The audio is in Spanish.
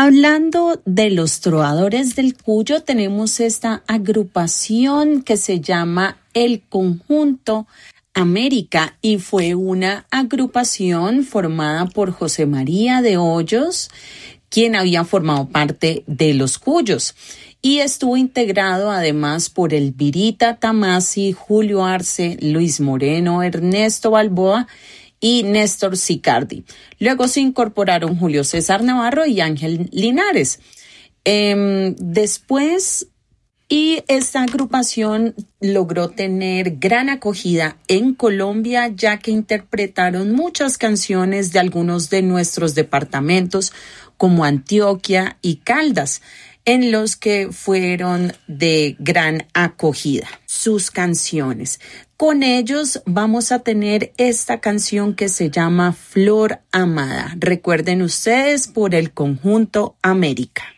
Hablando de los trovadores del Cuyo, tenemos esta agrupación que se llama El Conjunto América y fue una agrupación formada por José María de Hoyos, quien había formado parte de los Cuyos, y estuvo integrado además por Elvirita Tamasi, Julio Arce, Luis Moreno, Ernesto Balboa y Néstor Sicardi. Luego se incorporaron Julio César Navarro y Ángel Linares. Y esta agrupación logró tener gran acogida en Colombia, ya que interpretaron muchas canciones de algunos de nuestros departamentos, como Antioquia y Caldas, en los que fueron de gran acogida sus canciones. Con ellos vamos a tener esta canción que se llama Flor Amada. Recuerden ustedes, por El Conjunto América.